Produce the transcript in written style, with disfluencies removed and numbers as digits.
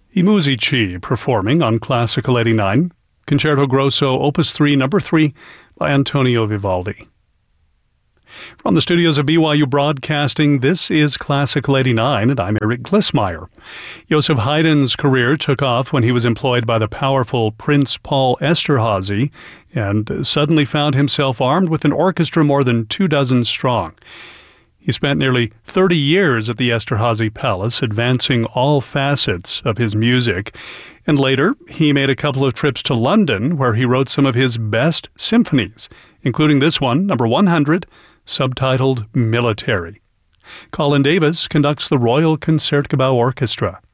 I Musici performing on Classical 89, Concerto Grosso Opus 3, Number 3 by Antonio Vivaldi. From the studios of BYU Broadcasting, this is Classical 89, and I'm Eric Glissmeyer. Joseph Haydn's career took off when he was employed by the powerful Prince Paul Esterhazy and suddenly found himself armed with an orchestra more than 24 strong. He spent nearly 30 years at the Esterhazy Palace, advancing all facets of his music. And later, he made a couple of trips to London, where he wrote some of his best symphonies, including this one, number 100, subtitled Military. Colin Davis conducts the Royal Concertgebouw Orchestra.